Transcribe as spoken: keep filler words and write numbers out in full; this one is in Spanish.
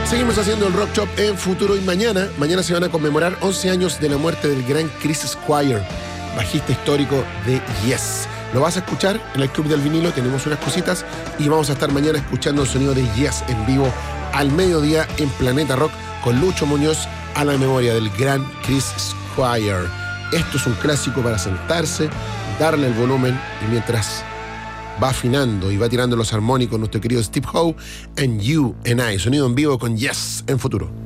Seguimos haciendo el Rock Shop en Futuro y mañana, mañana se van a conmemorar once años de la muerte del gran Chris Squire, bajista histórico de Yes. Lo vas a escuchar en el Club del Vinilo, tenemos unas cositas y vamos a estar mañana escuchando el sonido de Yes en vivo al mediodía en Planeta Rock con Lucho Muñoz a la memoria del gran Chris Squire. Esto es un clásico para sentarse, darle el volumen y mientras va afinando y va tirando los armónicos nuestro querido Steve Howe and You and I, sonido en vivo con Yes en Futuro.